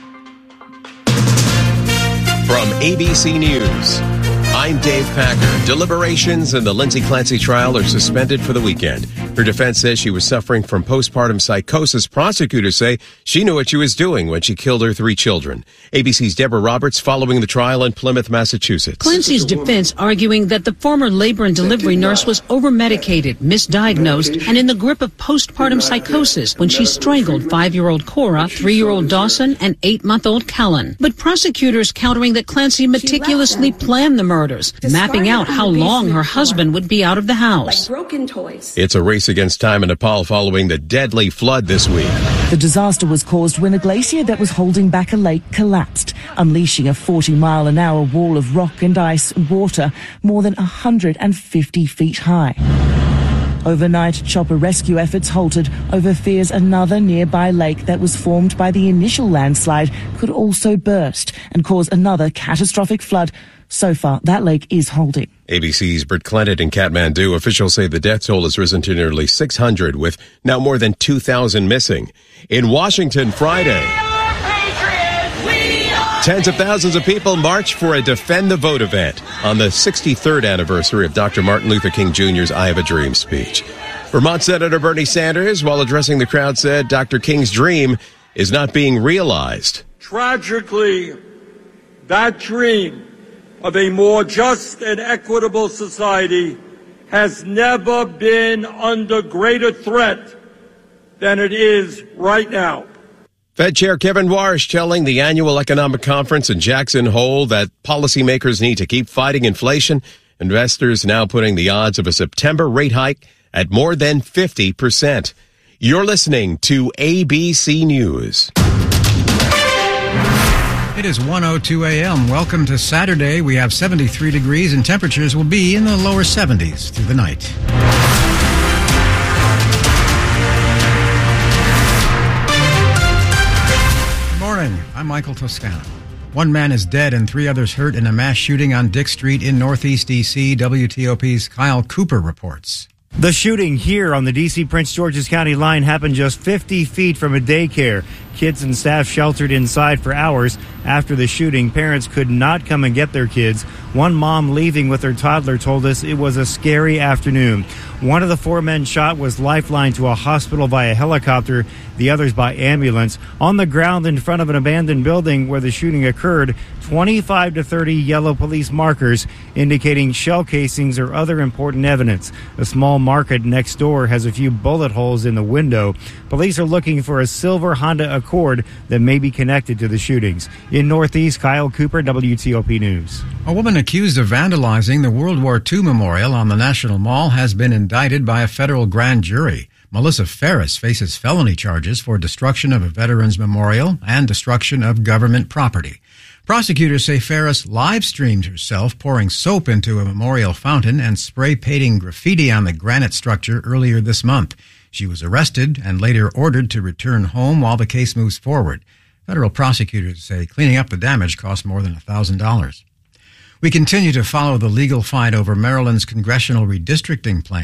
From A B C News, I'm Dave Packer. Deliberations in the Lindsay Clancy trial are suspended for the weekend. Her defense says she was suffering from postpartum psychosis. Prosecutors say she knew what she was doing when she killed her three children. A B C's Deborah Roberts following the trial in Plymouth, Massachusetts. Clancy's defense arguing that the former labor and delivery nurse was over-medicated, misdiagnosed, and in the grip of postpartum psychosis when she strangled five-year-old Cora, three-year-old Dawson, and eight-month-old Kellen. But prosecutors countering that Clancy meticulously planned the murders, mapping out how long her husband would be out of the house. Broken toys. It's a race against time in Nepal following the deadly flood this week. The disaster was caused when a glacier that was holding back a lake collapsed, unleashing a forty mile an hour wall of rock and ice and water more than one hundred fifty feet high. Overnight, chopper rescue efforts halted over fears another nearby lake that was formed by the initial landslide could also burst and cause another catastrophic flood. So far, that lake is holding. A B C's Britt Clennet in Kathmandu. Officials say the death toll has risen to nearly six hundred, with now more than two thousand missing. In Washington Friday, tens of thousands of people marched for a Defend the Vote event on the sixty-third anniversary of Doctor Martin Luther King Junior's I Have a Dream speech. Vermont Senator Bernie Sanders, while addressing the crowd, said Doctor King's dream is not being realized. Tragically, that dream of a more just and equitable society has never been under greater threat than it is right now. Fed Chair Kevin Warsh telling the annual economic conference in Jackson Hole that policymakers need to keep fighting inflation. Investors now putting the odds of a September rate hike at more than fifty percent. You're listening to A B C News. It is one oh two a.m. Welcome to Saturday. We have seventy-three degrees and temperatures will be in the lower seventies through the night. Good morning. I'm Michael Toscano. One man is dead and three others hurt in a mass shooting on Dick Street in Northeast D C. W T O P's Kyle Cooper reports. The shooting here on the D C Prince George's County line happened just fifty feet from a daycare. Kids and staff sheltered inside for hours. After the shooting, parents could not come and get their kids. One mom leaving with her toddler told us it was a scary afternoon. One of the four men shot was lifelined to a hospital via helicopter, the others by ambulance. On the ground in front of an abandoned building where the shooting occurred, twenty-five to thirty yellow police markers indicating shell casings or other important evidence. A small market next door has a few bullet holes in the window. Police are looking for a silver Honda Accord that may be connected to the shootings. In Northeast, Kyle Cooper, W T O P News. A woman accused of vandalizing the World War Two memorial on the National Mall has been indicted by a federal grand jury. Melissa Ferris faces felony charges for destruction of a veterans memorial and destruction of government property. Prosecutors say Ferris live-streamed herself pouring soap into a memorial fountain and spray painting graffiti on the granite structure earlier this month. She was arrested and later ordered to return home while the case moves forward. Federal prosecutors say cleaning up the damage cost more than one thousand dollars. We continue to follow the legal fight over Maryland's congressional redistricting plan.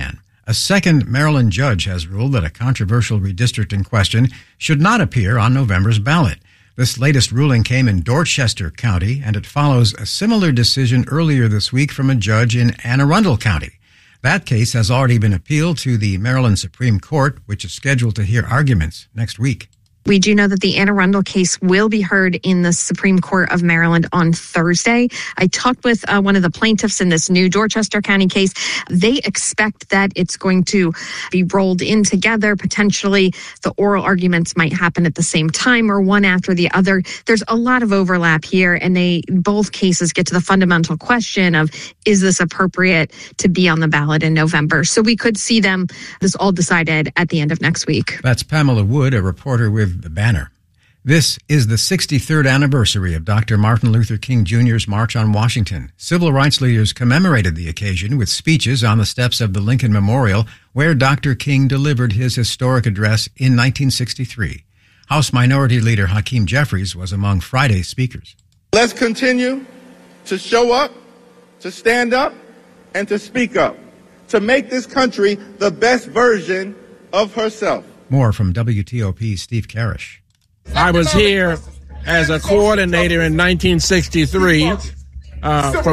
A second Maryland judge has ruled that a controversial redistricting question should not appear on November's ballot. This latest ruling came in Dorchester County, and it follows a similar decision earlier this week from a judge in Anne Arundel County. That case has already been appealed to the Maryland Supreme Court, which is scheduled to hear arguments next week. We do know that the Anne Arundel case will be heard in the Supreme Court of Maryland on Thursday. I talked with uh, one of the plaintiffs in this new Dorchester County case. They expect that it's going to be rolled in together. Potentially, the oral arguments might happen at the same time or one after the other. There's a lot of overlap here, and they both cases get to the fundamental question of, is this appropriate to be on the ballot in November? So we could see them, this all decided at the end of next week. That's Pamela Wood, a reporter with The Banner. This is the sixty-third anniversary of Doctor Martin Luther King Junior's March on Washington. Civil rights leaders commemorated the occasion with speeches on the steps of the Lincoln Memorial, where Doctor King delivered his historic address in nineteen sixty-three. House Minority Leader Hakeem Jeffries was among Friday's speakers. Let's continue to show up, to stand up, and to speak up, to make this country the best version of herself. More from W T O P's Steve Karish. I was here as a coordinator in nineteen sixty-three uh, for